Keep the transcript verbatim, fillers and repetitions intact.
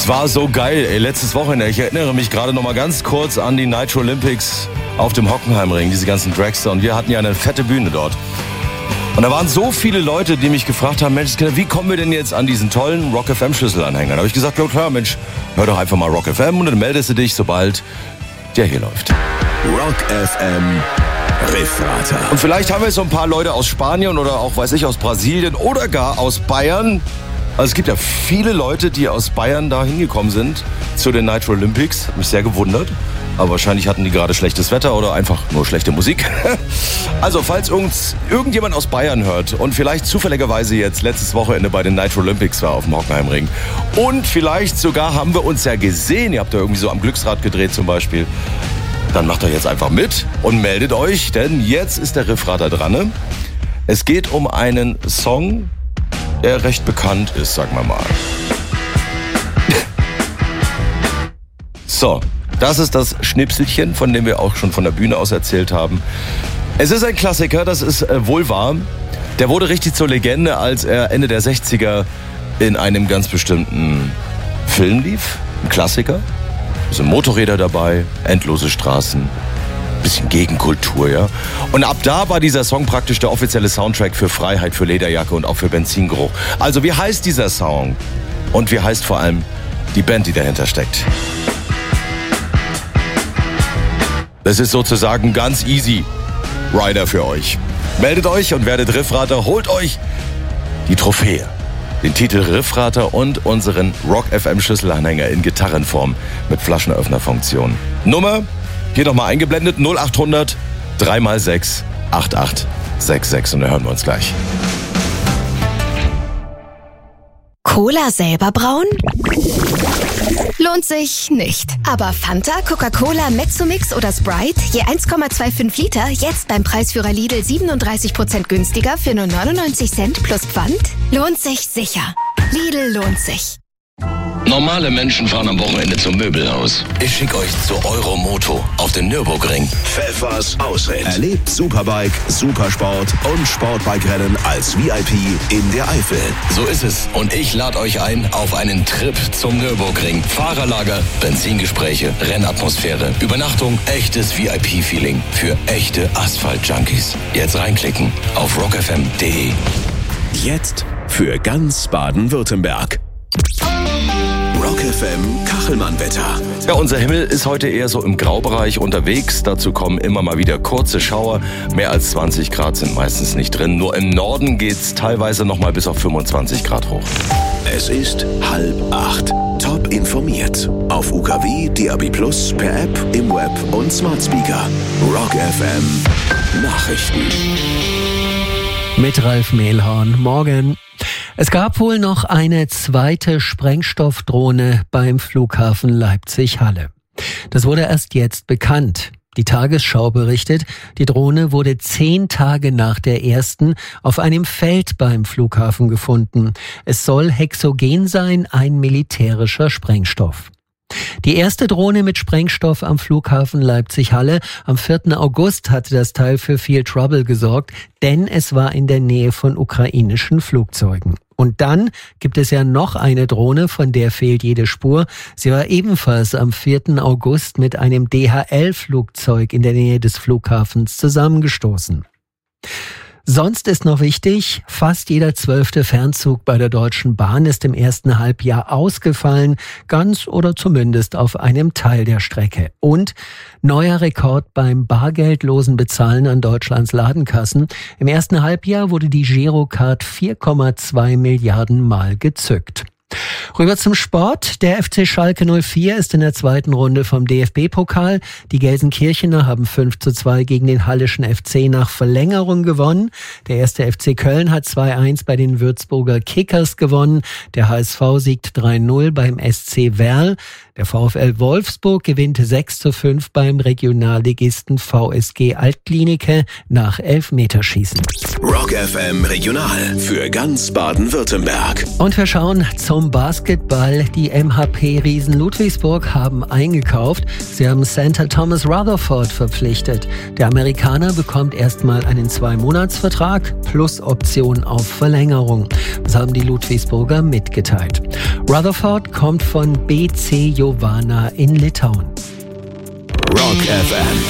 Es war so geil, ey, letztes Wochenende. Ich erinnere mich gerade noch mal ganz kurz an die Nitro Olympics auf dem Hockenheimring, diese ganzen Dragster. Und wir hatten ja eine fette Bühne dort. Und da waren so viele Leute, die mich gefragt haben, Mensch, wie kommen wir denn jetzt an diesen tollen Rock F M Schlüsselanhänger? Da habe ich gesagt, ja klar, Mensch, hör doch einfach mal Rock F M und dann meldest du dich, sobald der hier läuft. Rock F M Riffrater. Und vielleicht haben wir so ein paar Leute aus Spanien oder auch, weiß ich, aus Brasilien oder gar aus Bayern. Also es gibt ja viele Leute, die aus Bayern da hingekommen sind zu den Nitro Olympics. Hat mich sehr gewundert. Aber wahrscheinlich hatten die gerade schlechtes Wetter oder einfach nur schlechte Musik. Also falls uns irgendjemand aus Bayern hört und vielleicht zufälligerweise jetzt letztes Wochenende bei den Nitro Olympics war auf dem Hockenheimring und vielleicht sogar haben wir uns ja gesehen, ihr habt da irgendwie so am Glücksrad gedreht zum Beispiel, dann macht doch jetzt einfach mit und meldet euch, denn jetzt ist der Riffrater dran. Ne? Es geht um einen Song, der recht bekannt ist, sagen wir mal. So. Das ist das Schnipselchen, von dem wir auch schon von der Bühne aus erzählt haben. Es ist ein Klassiker, das ist äh, wohl wahr. Der wurde richtig zur Legende, als er Ende der sechziger in einem ganz bestimmten Film lief. Ein Klassiker. Es sind Motorräder dabei, endlose Straßen, bisschen Gegenkultur, ja. Und ab da war dieser Song praktisch der offizielle Soundtrack für Freiheit, für Lederjacke und auch für Benzingeruch. Also wie heißt dieser Song? Und wie heißt vor allem die Band, die dahinter steckt? Das ist sozusagen ganz easy Rider für euch. Meldet euch und werdet Riffrater. Holt euch die Trophäe, den Titel Riffrater und unseren Rock F M Schlüsselanhänger in Gitarrenform mit Flaschenöffnerfunktion. Nummer, hier nochmal eingeblendet, null acht hundert drei mal sechs acht acht sechs sechs. Und da hören wir uns gleich. Cola selber brauen? Lohnt sich nicht. Aber Fanta, Coca-Cola, Mezzomix oder Sprite, je eins Komma fünfundzwanzig Liter, jetzt beim Preisführer Lidl siebenunddreißig Prozent günstiger für nur neunundneunzig Cent plus Pfand? Lohnt sich sicher. Lidl lohnt sich. Normale Menschen fahren am Wochenende zum Möbelhaus. Ich schicke euch zu Euromoto auf den Nürburgring. Pfeffers Ausritt. Erlebt Superbike, Supersport und Sportbike-Rennen als V I P in der Eifel. So ist es. Und ich lade euch ein auf einen Trip zum Nürburgring. Fahrerlager, Benzingespräche, Rennatmosphäre, Übernachtung, echtes V I P-Feeling für echte Asphalt-Junkies. Jetzt reinklicken auf rock f m punkt d e. Jetzt für ganz Baden-Württemberg. Rock F M Kachelmann-Wetter. Ja, unser Himmel ist heute eher so im Graubereich unterwegs. Dazu kommen immer mal wieder kurze Schauer. Mehr als zwanzig Grad sind meistens nicht drin. Nur im Norden geht's teilweise noch mal bis auf fünfundzwanzig Grad hoch. Es ist halb acht. Top informiert. Auf U K W, D A B plus, per App, im Web und Smart Speaker. Rock F M Nachrichten. Mit Ralf Mehlhorn. Morgen. Es gab wohl noch eine zweite Sprengstoffdrohne beim Flughafen Leipzig-Halle. Das wurde erst jetzt bekannt. Die Tagesschau berichtet, die Drohne wurde zehn Tage nach der ersten auf einem Feld beim Flughafen gefunden. Es soll Hexogen sein, ein militärischer Sprengstoff. Die erste Drohne mit Sprengstoff am Flughafen Leipzig-Halle am vierten August hatte das Teil für viel Trouble gesorgt, denn es war in der Nähe von ukrainischen Flugzeugen. Und dann gibt es ja noch eine Drohne, von der fehlt jede Spur. Sie war ebenfalls am vierten August mit einem D H L-Flugzeug in der Nähe des Flughafens zusammengestoßen. Sonst ist noch wichtig, fast jeder zwölfte Fernzug bei der Deutschen Bahn ist im ersten Halbjahr ausgefallen, ganz oder zumindest auf einem Teil der Strecke. Und neuer Rekord beim bargeldlosen Bezahlen an Deutschlands Ladenkassen. Im ersten Halbjahr wurde die Girocard vier Komma zwei Milliarden Mal gezückt. Rüber zum Sport. Der F C Schalke null vier ist in der zweiten Runde vom D F B-Pokal. Die Gelsenkirchener haben fünf zu zwei gegen den Hallischen F C nach Verlängerung gewonnen. Der erste F C Köln hat zwei eins bei den Würzburger Kickers gewonnen. Der H S V siegt drei null beim S C Werl. Der VfL Wolfsburg gewinnt sechs zu fünf beim Regionalligisten V S G Altklinike nach Elfmeterschießen. Rock F M Regional für ganz Baden-Württemberg. Und wir schauen zum zum Basketball. Die M H P-Riesen Ludwigsburg haben eingekauft. Sie haben Center Thomas Rutherford verpflichtet. Der Amerikaner bekommt erstmal einen Zwei-Monats-Vertrag plus Option auf Verlängerung. Das haben die Ludwigsburger mitgeteilt. Rutherford kommt von B C Jovana in Litauen. Rock F M